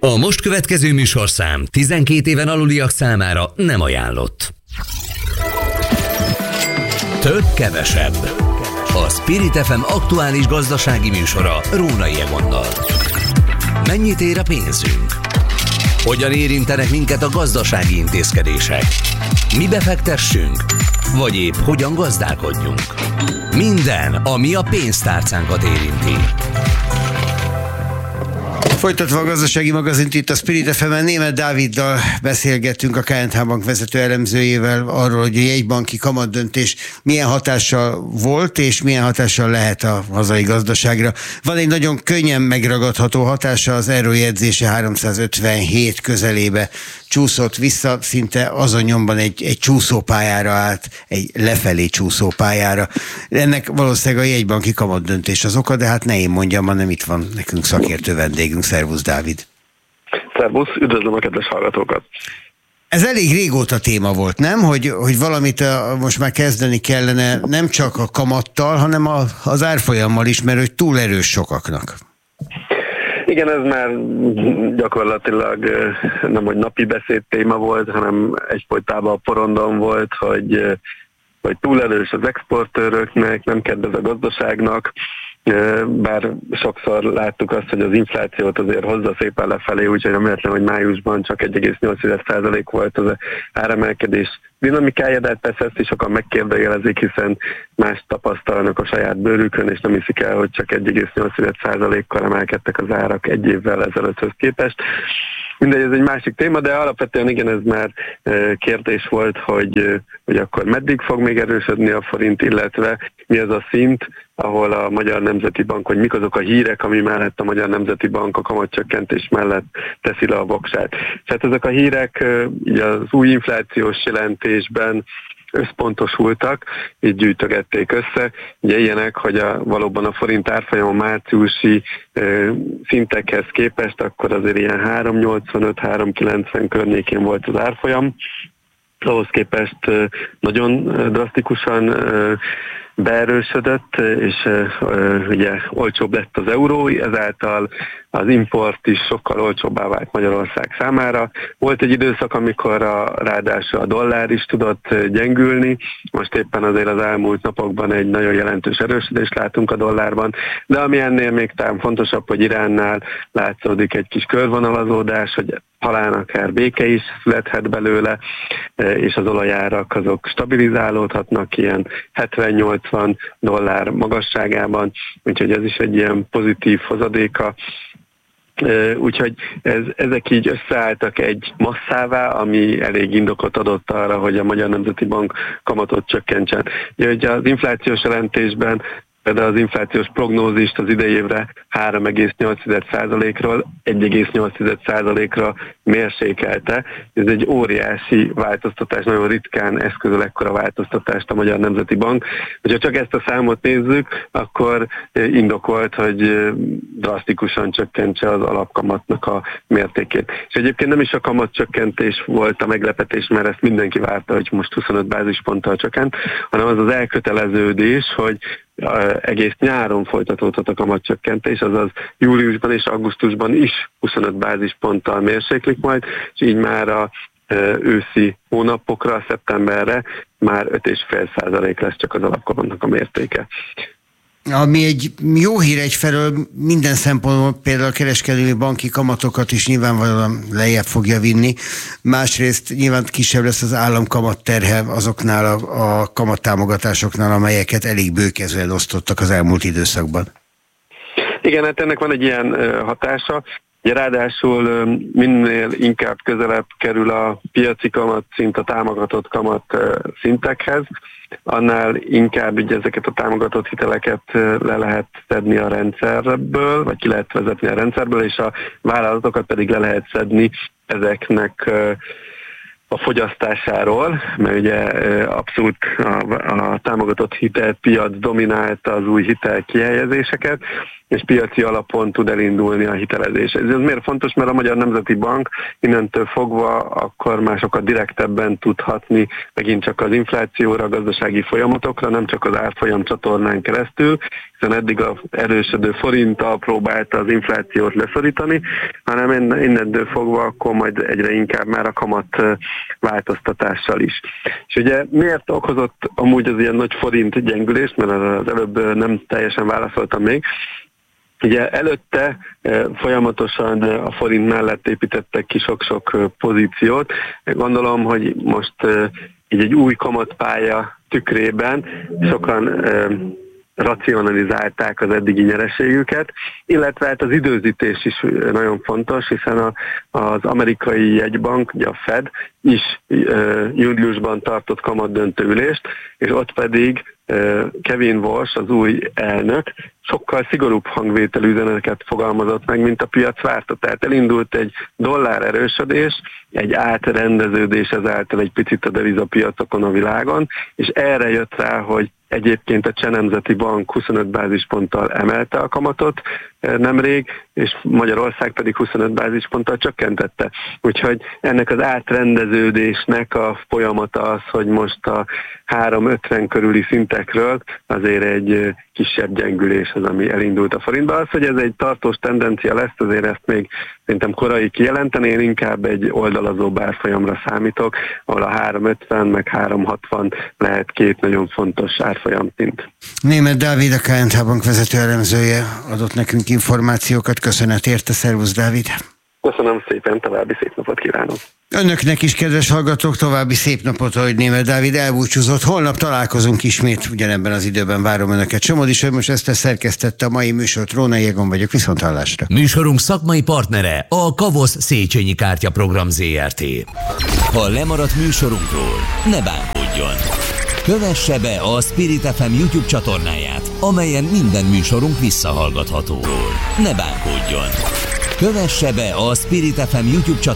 A most következő műsorszám 12 éven aluliak számára nem ajánlott. Több-kevesebb. A Spirit FM aktuális gazdasági műsora Rónai Egonnal. Mennyit ér a pénzünk? Hogyan érintenek minket a gazdasági intézkedések? Mi befektessünk? Vagy épp hogyan gazdálkodjunk? Minden, ami a pénztárcánkat érinti. Folytatva a gazdasági magazint itt a Spirit FM-en, Németh Dáviddal beszélgettünk, a KNH Bank vezető elemzőjével arról, hogy a jegybanki kamatdöntés milyen hatással volt, és milyen hatással lehet a hazai gazdaságra. Van egy nagyon könnyen megragadható hatása, az eurójegyzése 357 közelébe csúszott vissza, szinte azon nyomban egy csúszópályára állt, egy lefelé csúszópályára. Ennek valószínűleg a jegybanki kamatdöntés az oka, de hát ne én mondjam, hanem itt van nekünk szakértő vendégünk. Szervusz, Dávid! Szervusz, üdvözlöm a kedves hallgatókat! Ez elég régóta téma volt, nem? Hogy valamit most már kezdeni kellene nem csak a kamattal, hanem az árfolyammal is, mert hogy túl erős sokaknak. Igen, ez már gyakorlatilag nem hogy napi beszéd téma volt, hanem egyfolytában a porondon volt, hogy túl erős az exportőröknek, nem kedvez a gazdaságnak, bár sokszor láttuk azt, hogy az inflációt azért hozza szépen lefelé, úgyhogy nem véletlen, hogy májusban csak 1,8% volt az áremelkedés dinamikája, de persze ezt is sokan megkérdőjelezik, hiszen más tapasztalnak a saját bőrükön, és nem hiszik el, hogy csak 1,8%-kal emelkedtek az árak egy évvel ezelőtthöz képest. Mindegy, ez egy másik téma, de alapvetően igen, ez már kérdés volt, hogy akkor meddig fog még erősödni a forint, illetve mi az a szint, ahol a Magyar Nemzeti Bank, hogy mik azok a hírek, ami mellett a Magyar Nemzeti Bank a kamatcsökkentés mellett teszi le a voksát. Tehát ezek a hírek így az új inflációs jelentésben összpontosultak, így gyűjtögették össze. Ugye ilyenek, hogy valóban a forint árfolyam a márciusi szintekhez képest, akkor azért ilyen 3,85-3,90 környékén volt az árfolyam. Ahhoz képest nagyon drasztikusan beerősödött, és ugye olcsóbb lett az euró, ezáltal az import is sokkal olcsóbbá vált Magyarország számára. Volt egy időszak, amikor ráadásul a dollár is tudott gyengülni, most éppen azért az elmúlt napokban egy nagyon jelentős erősödést látunk a dollárban, de ami ennél még talán fontosabb, hogy Iránnál látszódik egy kis körvonalazódás, hogy talán akár béke is születhet belőle, és az olajárak azok stabilizálódhatnak ilyen 70-80 dollár magasságában, úgyhogy ez is egy ilyen pozitív hozadéka. Úgyhogy ezek így összeálltak egy masszává, ami elég indokot adott arra, hogy a Magyar Nemzeti Bank kamatot csökkentsen. Ugye az inflációs jelentésben például az inflációs prognózist az idei évre 3,8%-ról 1,8%-ra mérsékelte. Ez egy óriási változtatás, nagyon ritkán eszközöl ekkora változtatást a Magyar Nemzeti Bank. Ha csak ezt a számot nézzük, akkor indokolt, hogy drasztikusan csökkentse az alapkamatnak a mértékét. És egyébként nem is a kamatcsökkentés volt a meglepetés, mert ezt mindenki várta, hogy most 25 bázisponttal csökkent, hanem az az elköteleződés, hogy egész nyáron folytatódhat a kamatcsökkentés, azaz júliusban és augusztusban is 25 bázisponttal mérséklik majd, és így már a őszi hónapokra, szeptemberre már 5,5% lesz csak az alapkamatnak a mértéke. Ami egy jó hír egyfelől minden szempontból, például a kereskedelmi banki kamatokat is nyilvánvalóan lejjebb fogja vinni. Másrészt nyilván kisebb lesz az állam kamatterhe azoknál a kamattámogatásoknál, amelyeket elég bőkezően osztottak az elmúlt időszakban. Igen, hát ennek van egy ilyen hatása. Ugye ráadásul minél inkább közelebb kerül a piaci kamatszint a támogatott kamat szintekhez, annál inkább ugye ezeket a támogatott hiteleket le lehet szedni a rendszerből, vagy ki lehet vezetni a rendszerből, és a vállalatokat pedig le lehet szedni ezeknek a fogyasztásáról, mert ugye abszolút a támogatott hitelpiac dominálta az új hitel kihelyezéseket, és piaci alapon tud elindulni a hitelezés. Ez miért fontos? Mert a Magyar Nemzeti Bank innentől fogva akkor már sokkal direktebben tudhatni megint csak az inflációra, a gazdasági folyamatokra, nem csak az árfolyam csatornán keresztül, hiszen eddig az erősödő forinttal próbálta az inflációt leszorítani, hanem innentől fogva akkor majd egyre inkább már a kamat változtatással is. És ugye miért okozott amúgy az ilyen nagy forint gyengülést, mert az előbb nem teljesen válaszoltam még. Ugye előtte folyamatosan a forint mellett építettek ki sok-sok pozíciót. Gondolom, hogy most így egy új kamatpálya tükrében sokan racionalizálták az eddigi nyereségüket, illetve hát az időzítés is nagyon fontos, hiszen az amerikai jegybank, ugye a Fed is júliusban tartott kamatdöntő ülést, és ott pedig Kevin Walsh, az új elnök, sokkal szigorúbb hangvételű üzeneteket fogalmazott meg, mint a piac várta. Tehát elindult egy dollár erősödés, egy átrendeződés ezáltal egy picit a devizapiacokon a világon, és erre jött rá, hogy egyébként a Cseh Nemzeti Bank 25 bázisponttal emelte a kamatot nemrég, és Magyarország pedig 25 bázisponttal csökkentette. Úgyhogy ennek az átrendeződésnek a folyamata az, hogy most a 3,50 körüli szintekről azért egy kisebb gyengülés az, ami elindult a forintba. Az, hogy ez egy tartós tendencia lesz, azért ezt még szerintem korai kijelenteni, én inkább egy oldalazó árfolyamra számítok, ahol a 3,50 meg 3,60 lehet két nagyon fontos árfolyamszint. Németh Dávid, a KNH Bank vezető elemzője adott nekünk információkat. Köszönet érte, szervusz Dávid! Köszönöm szépen, további szép napot kívánok! Önöknek is, kedves hallgatók, további szép napot, ahogy Németh Dávid elbúcsúzott. Holnap találkozunk ismét, ugyanebben az időben várom Önöket. Somodi Sömös Eszter szerkesztette a mai műsort, Rónai Egon vagyok, viszonthallásra. Műsorunk szakmai partnere a Kavosz Széchenyi Kártyaprogram Zrt. Ha lemaradt műsorunkról, ne bánkodjon! Kövesse be a Spirit FM YouTube csatornáját, amelyen minden műsorunk visszahallgatható. Ne bánkodjon! Kövesse be a Spirit FM YouTube csatornáját,